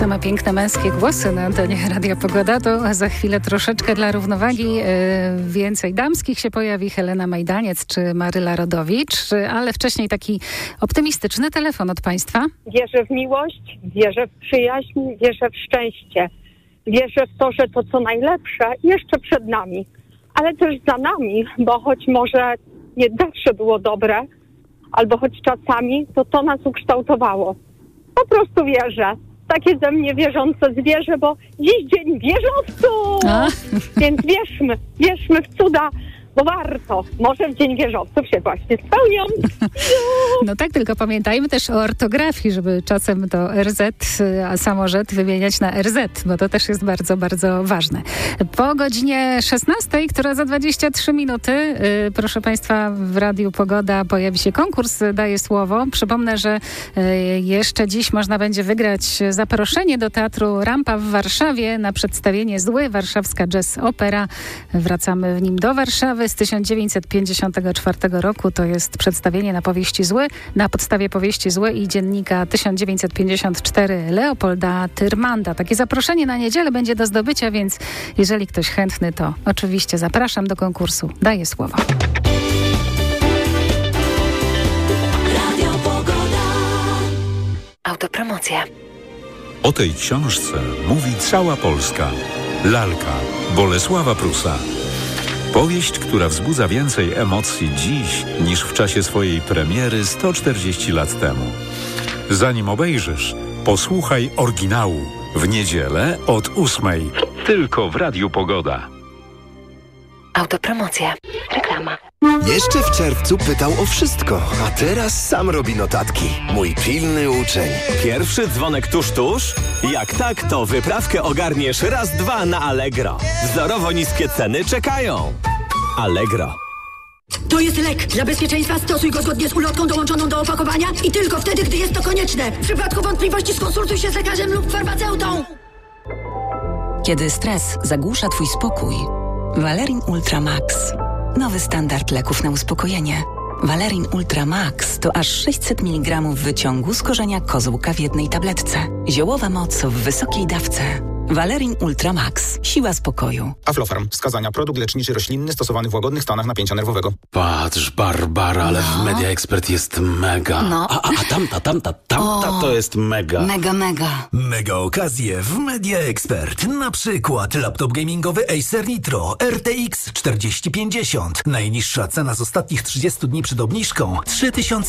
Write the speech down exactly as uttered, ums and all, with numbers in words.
Same piękne męskie głosy na antenie Radia Pogoda, to za chwilę troszeczkę dla równowagi yy, więcej damskich się pojawi, Helena Majdaniec czy Maryla Rodowicz, yy, ale wcześniej taki optymistyczny telefon od Państwa. Wierzę w miłość, wierzę w przyjaźń, wierzę w szczęście. Wierzę w to, że to co najlepsze jeszcze przed nami, ale też za nami, bo choć może nie zawsze było dobre, albo choć czasami, to to nas ukształtowało. Po prostu wierzę. Takie ze mnie wierzące zwierzę, bo dziś dzień wieżowców! A? Więc wierzmy, wierzmy w cuda, bo warto. Może w dzień wieżowców się właśnie spełnią. No tak, tylko pamiętajmy też o ortografii, żeby czasem to R Z, a samorzet wymieniać na R Z, bo to też jest bardzo, bardzo ważne. Po godzinie szesnastej, która za dwadzieścia trzy minuty, yy, proszę Państwa, w Radiu Pogoda pojawi się konkurs Daję Słowo. Przypomnę, że yy, jeszcze dziś można będzie wygrać zaproszenie do Teatru Rampa w Warszawie na przedstawienie Zły, warszawska jazz opera. Wracamy w nim do Warszawy z tysiąc dziewięćset pięćdziesiątego czwartego roku. To jest przedstawienie na powieści Zły, na podstawie powieści Zły i dziennika tysiąc dziewięćset pięćdziesiąt cztery Leopolda Tyrmanda. Takie zaproszenie na niedzielę będzie do zdobycia, więc jeżeli ktoś chętny, to oczywiście zapraszam do konkursu. Daję słowo. Radio Pogoda. Autopromocja. O tej książce mówi cała Polska. Lalka Bolesława Prusa. Powieść, która wzbudza więcej emocji dziś niż w czasie swojej premiery sto czterdzieści lat temu. Zanim obejrzysz, posłuchaj oryginału w niedzielę od ósmej. Tylko w Radiu Pogoda. Autopromocja. Reklama. Jeszcze w czerwcu pytał o wszystko, a teraz sam robi notatki. Mój pilny uczeń. Pierwszy dzwonek tuż, tuż? Jak tak, to wyprawkę ogarniesz raz, dwa na Allegro. Wzorowo niskie ceny czekają. Allegro. To jest lek. Dla bezpieczeństwa stosuj go zgodnie z ulotką dołączoną do opakowania i tylko wtedy, gdy jest to konieczne. W przypadku wątpliwości skonsultuj się z lekarzem lub farmaceutą. Kiedy stres zagłusza Twój spokój, Valerin Ultra Max. Nowy standard leków na uspokojenie. Valerin Ultra Max to aż sześćset miligramów wyciągu z korzenia kozłka w jednej tabletce. Ziołowa moc w wysokiej dawce. Valerin Ultra Max. Siła spokoju. Aflofarm. Wskazania. Produkt leczniczy roślinny stosowany w łagodnych stanach napięcia nerwowego. Patrz, Barbara, ale No. w Media Expert jest mega. No. A, a, a tamta, tamta, tamta O. to jest mega. Mega, mega. Mega okazje w Media Expert. Na przykład laptop gamingowy Acer Nitro R T X czterdzieści pięćdziesiąt. Najniższa cena z ostatnich trzydziestu dni przed obniżką trzy tysiące